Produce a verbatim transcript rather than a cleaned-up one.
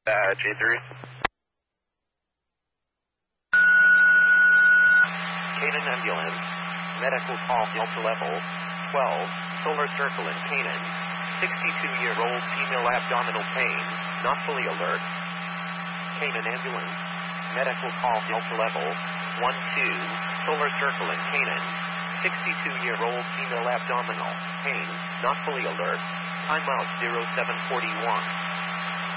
Uh, J three. Canaan ambulance. Medical call Delta level twelve. Solar circle in Canaan. sixty-two-year-old female abdominal pain. Not fully alert. Canaan ambulance. Medical call Delta level one two. Solar circle in Canaan. sixty-two-year-old female abdominal pain. Not fully alert. Timeout zero seven forty-one.